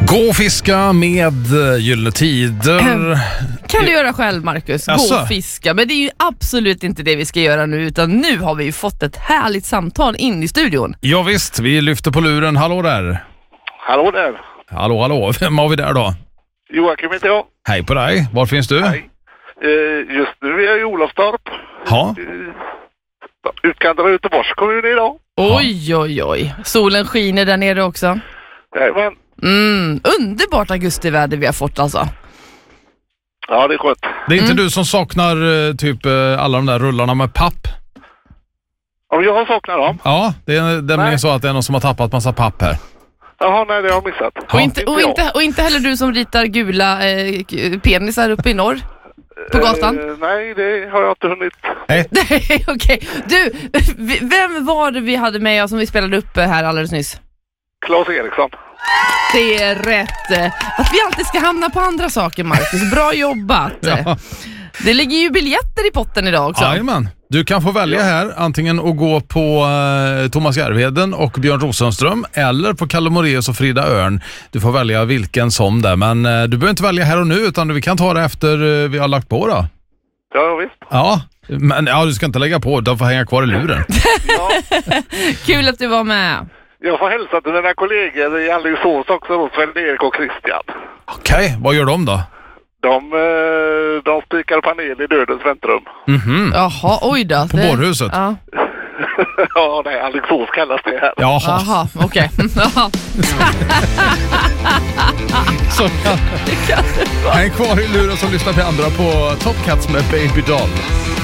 Gå och fiska med Gyllene Tider. Kan du göra själv, Marcus? Gå och fiska. Men det är ju absolut inte det vi ska göra nu, utan nu har vi ju fått ett härligt samtal in i studion. Ja visst, vi lyfter på luren. Hallå där. Hallå där. Hallå. Vem har vi där då? Joakim heter jag. Hej på dig. Var finns du? Hej. Just nu är jag i Olofstorp. Ja. Utkanten av Göteborgs kommun idag. Oj. Solen skiner där nere också. Jajamän. Underbart augustiväder vi har fått alltså. Ja, det är skönt. Det är inte du som saknar typ alla de där rullarna med papp? Om jag saknar dem? Ja, det är så att det är någon som har tappat massa papp här. Jaha, nej, det har jag missat. Ja. Och inte heller du som ritar gula penisar uppe i norr på gatan? Nej, det har jag inte hunnit. Nej, okej. Du, vem var det vi hade med oss som vi spelade upp här alldeles nyss? Claes Eriksson. Det är rätt. Att vi alltid ska hamna på andra saker, Marcus. Bra jobbat. Ja. Det ligger ju biljetter i potten idag också. Jajamän. Du kan få välja här antingen att gå på Thomas Järvheden och Björn Rosenström eller på Kalle Moraeus och Frida Örn. Du får välja vilken som där, men du behöver inte välja här och nu, utan vi kan ta det efter vi har lagt på då. Ja, visst. Ja, men du ska inte lägga på, de får hänga kvar i luren. Ja. Kul att du var med. Jag får hälsa till mina kollegor i Alingsås också, Sven-Erik och Christian. Okej, vad gör de då? De spikar panel i dödens väntrum. Jaha, oj då. På bårhuset? Ja. Ja, nej, Alingsås kallas det här. Jaha, okej. Så häng kvar i luren som lyssnar till andra på Top Cats med Baby Doll.